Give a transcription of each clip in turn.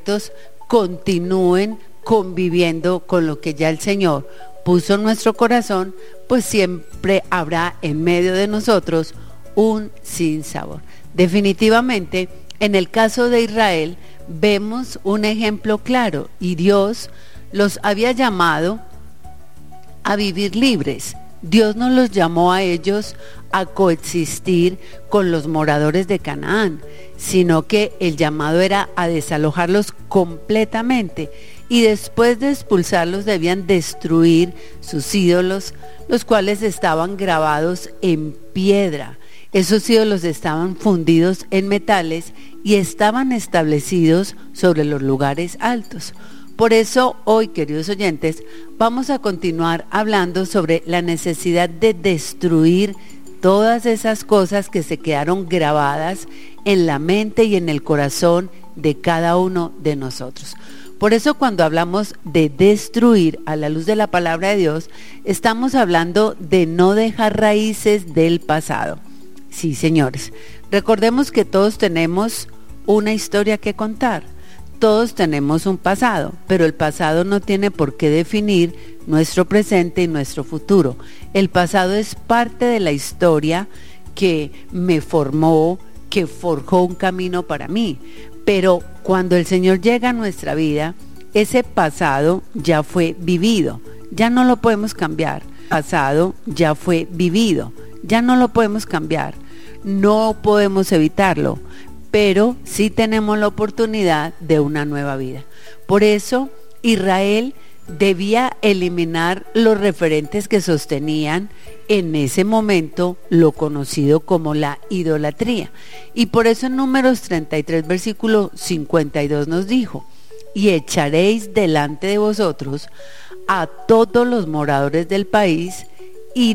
defectos continúen conviviendo con lo que ya el Señor puso en nuestro corazón, pues siempre habrá en medio de nosotros un sinsabor. Definitivamente, en el caso de Israel, vemos un ejemplo claro, y Dios los había llamado a vivir libres. Dios no los llamó a ellos a coexistir con los moradores de Canaán, sino que el llamado era a desalojarlos completamente, y después de expulsarlos debían destruir sus ídolos, los cuales estaban grabados en piedra. Esos ídolos estaban fundidos en metales y estaban establecidos sobre los lugares altos. Por eso hoy, queridos oyentes, vamos a continuar hablando sobre la necesidad de destruir todas esas cosas que se quedaron grabadas en la mente y en el corazón de cada uno de nosotros. Por eso cuando hablamos de destruir a la luz de la palabra de Dios, estamos hablando de no dejar raíces del pasado. Sí, señores, recordemos que todos tenemos una historia que contar. Todos tenemos un pasado, pero el pasado no tiene por qué definir nuestro presente y nuestro futuro. El pasado es parte de la historia que me formó, que forjó un camino para mí. Pero cuando el Señor llega a nuestra vida, ese pasado ya fue vivido, ya no lo podemos cambiar. El pasado ya fue vivido, ya no lo podemos cambiar, no podemos evitarlo, pero sí tenemos la oportunidad de una nueva vida. Por eso Israel debía eliminar los referentes que sostenían en ese momento lo conocido como la idolatría. Y por eso en Números 33, versículo 52 nos dijo: y echaréis delante de vosotros a todos los moradores del país, y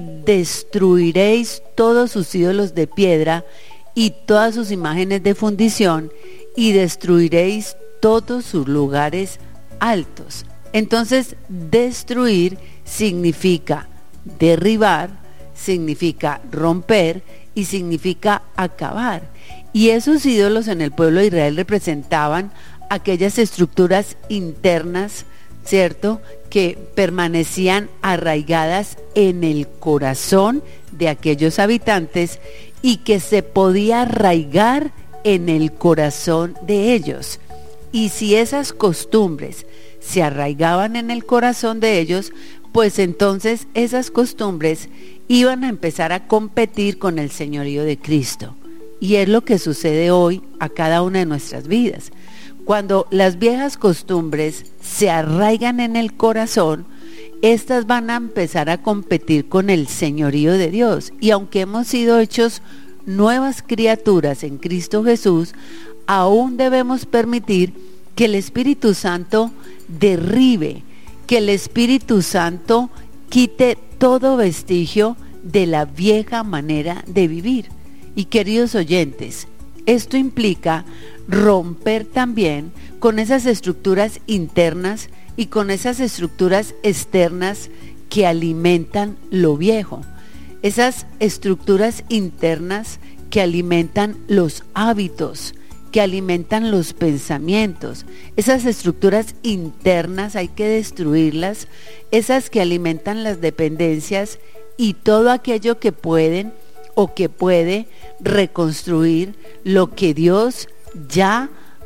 destruiréis todos sus ídolos de piedra y todas sus imágenes de fundición, y destruiréis todos sus lugares altos. Entonces, destruir significa derribar, significa romper y significa acabar. Y esos ídolos en el pueblo de Israel representaban aquellas estructuras internas, ¿cierto?, que permanecían arraigadas en el corazón de aquellos habitantes y que se podía arraigar en el corazón de ellos. Y si esas costumbres se arraigaban en el corazón de ellos, pues entonces esas costumbres iban a empezar a competir con el señorío de Cristo. Y es lo que sucede hoy a cada una de nuestras vidas. Cuando las viejas costumbres se arraigan en el corazón, estas van a empezar a competir con el señorío de Dios. Y aunque hemos sido hechos nuevas criaturas en Cristo Jesús, aún debemos permitir que el Espíritu Santo derribe, que el Espíritu Santo quite todo vestigio de la vieja manera de vivir. Y queridos oyentes, esto implica romper también con esas estructuras internas y con esas estructuras externas que alimentan lo viejo. Esas estructuras internas que alimentan los hábitos, que alimentan los pensamientos. Esas estructuras internas hay que destruirlas, esas que alimentan las dependencias y todo aquello que pueden o que puede reconstruir lo que Dios ya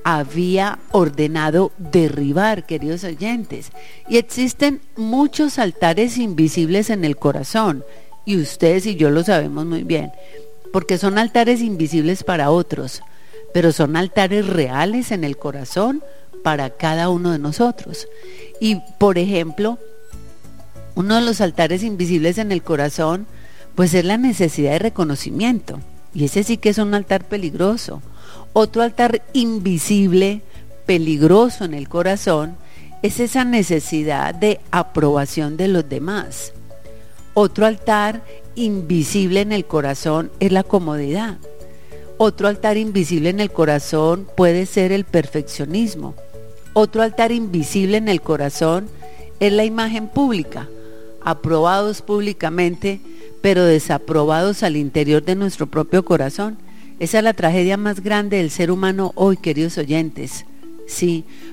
había ordenado derribar, queridos oyentes. Y existen muchos altares invisibles en el corazón, y ustedes y yo lo sabemos muy bien, porque son altares invisibles para otros, pero son altares reales en el corazón para cada uno de nosotros. Y por ejemplo, uno de los altares invisibles en el corazón, pues es la necesidad de reconocimiento, y ese sí que es un altar peligroso. Otro altar invisible, peligroso en el corazón, es esa necesidad de aprobación de los demás. Otro altar invisible en el corazón es la comodidad. Otro altar invisible en el corazón puede ser el perfeccionismo. Otro altar invisible en el corazón es la imagen pública, aprobados públicamente, pero desaprobados al interior de nuestro propio corazón. Esa es la tragedia más grande del ser humano hoy, queridos oyentes. Sí,